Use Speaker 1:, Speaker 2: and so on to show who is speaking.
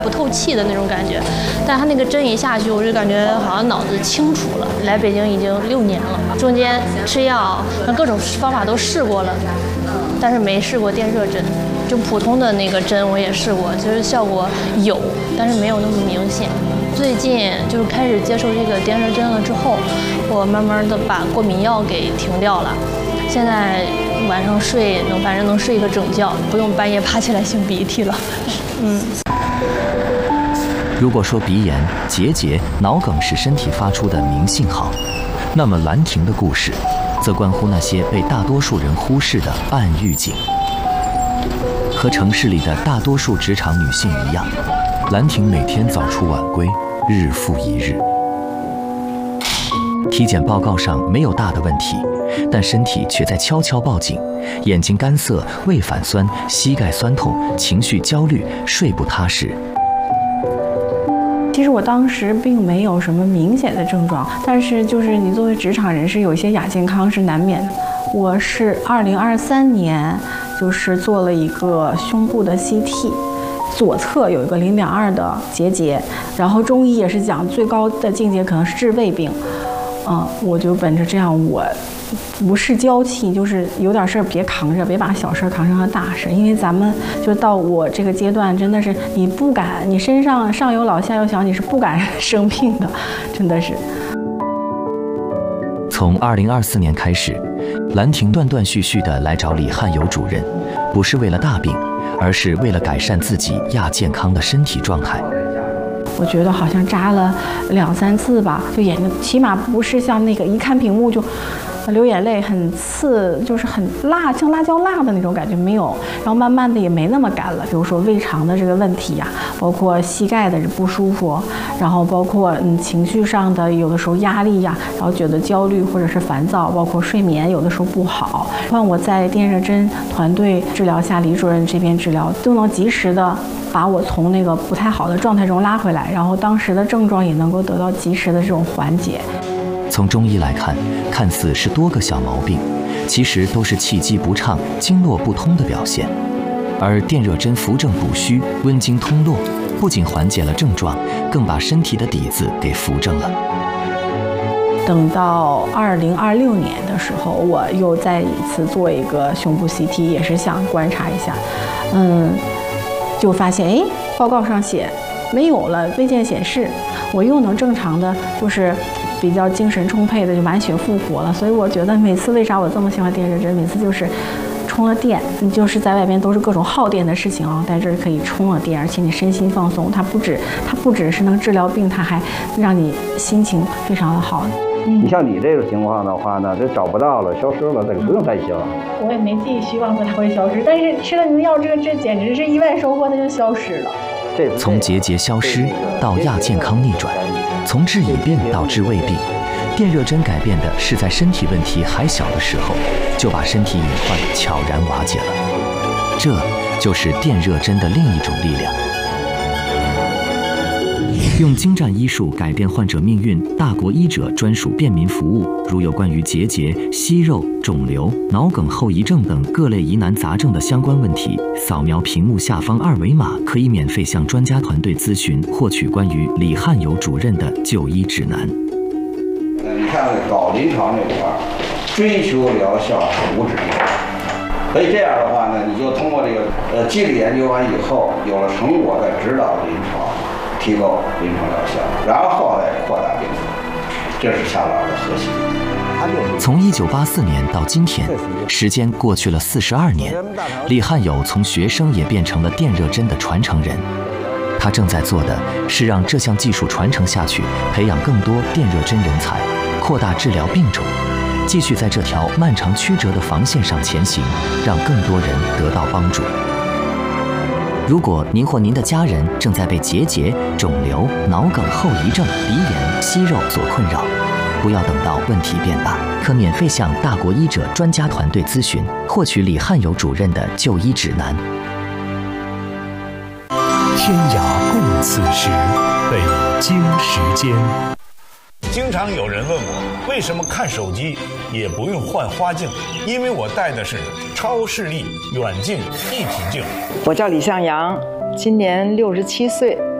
Speaker 1: 不透气的那种感觉。但他那个针一下去，我就感觉好像脑子清楚了。来北京已经6年了，中间吃药，各种方法都试过了，但是没试过电热针。就普通的那个针我也试过，其实效果有，但是没有那么明显。最近就是开始接受这个电热针了之后，我慢慢的把过敏药给停掉了。现在晚上睡反正能睡一个整觉，不用半夜爬起来擤鼻涕了。
Speaker 2: 如果说鼻炎、结节、脑梗是身体发出的明信号，那么兰亭的故事，则关乎那些被大多数人忽视的暗预警。和城市里的大多数职场女性一样，兰亭每天早出晚归，日复一日。体检报告上没有大的问题，但身体却在悄悄报警：眼睛干涩、胃反酸、膝盖酸痛、情绪焦虑、睡不踏实。
Speaker 3: 其实我当时并没有什么明显的症状，但是就是你作为职场人士，有一些亚健康是难免的。我是2023年就是做了一个胸部的 CT， 左侧有一个0.2的结节，然后中医也是讲最高的境界可能是治胃病。我就本着这样，我不是娇气，就是有点事儿别扛着，别把小事扛成了大事。因为咱们就到我这个阶段，真的是你不敢，你身上上有老下有小，你是不敢生病的，真的是。
Speaker 2: 从2024年开始，兰亭断断续续地来找李汉友主任，不是为了大病，而是为了改善自己亚健康的身体状态。
Speaker 3: 我觉得好像扎了2、3次吧，就眼睛起码不是像那个一看屏幕就流眼泪很刺，就是很辣，像辣椒辣的那种感觉没有。然后慢慢的也没那么干了，比如说胃肠的这个问题呀，包括膝盖的不舒服，然后包括情绪上的有的时候压力呀，然后觉得焦虑或者是烦躁，包括睡眠有的时候不好。像我在电热针团队治疗下，李主任这边治疗都能及时的把我从那个不太好的状态中拉回来，然后当时的症状也能够得到及时的这种缓解。
Speaker 2: 从中医来看，看似是多个小毛病，其实都是气机不畅、经络不通的表现。而电热针扶正补虚、温经通络，不仅缓解了症状，更把身体的底子给扶正了。
Speaker 3: 等到2026年的时候，我又再一次做一个胸部 CT， 也是想观察一下，就发现报告上写没有了，未见显示，我又能正常的就是比较精神充沛的就满血复活了。所以我觉得每次为啥我这么喜欢电热针，每次就是充了电，你就是在外边都是各种耗电的事情啊，在这儿可以充了电，而且你身心放松，它不只是能治疗病，它还让你心情非常的好。
Speaker 4: 你像你这个情况的话呢，这找不到了，消失了，这个不用担心了。
Speaker 3: 我也没寄予希望说它会消失，但是吃了你的药，这简直是意外收获，它就消失了。
Speaker 2: 从结节消失到亚健康逆转，从治已病到治未病，电热针改变的是在身体问题还小的时候，就把身体隐患悄然瓦解了。这就是电热针的另一种力量。用精湛医术改变患者命运，大国医者专属便民服务，如有关于结节、息肉、肿瘤、脑梗后遗症等各类疑难杂症的相关问题，扫描屏幕下方2维码，可以免费向专家团队咨询，获取关于李汉友主任的就医指南。
Speaker 4: 你看搞临床这块儿，追求疗效，无止境。所以这样的话呢，你就通过这个机理研究完以后，有了成果，再指导临床，提高临床疗效，然后再扩大病程，这是向老的核心。
Speaker 2: 从1984年到今天，时间过去了42年，李汉友从学生也变成了电热针的传承人。他正在做的是让这项技术传承下去，培养更多电热针人才，扩大治疗病种，继续在这条漫长曲折的防线上前行，让更多人得到帮助。如果您或您的家人正在被结节、肿瘤、脑梗后遗症、鼻炎、息肉所困扰，不要等到问题变大，可免费向大国医者专家团队咨询，获取李汉友主任的就医指南。
Speaker 5: 天涯共此时，北京时间。
Speaker 6: 经常有人问我，为什么看手机也不用换花镜？因为我戴的是超视力远近一体镜。
Speaker 7: 我叫李向阳， 今年67岁。